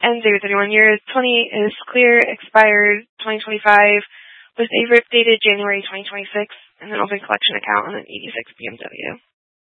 and 031 years. 20 is clear, expired 2025, with a RIP dated January 2026, and an open collection account on an 86 BMW.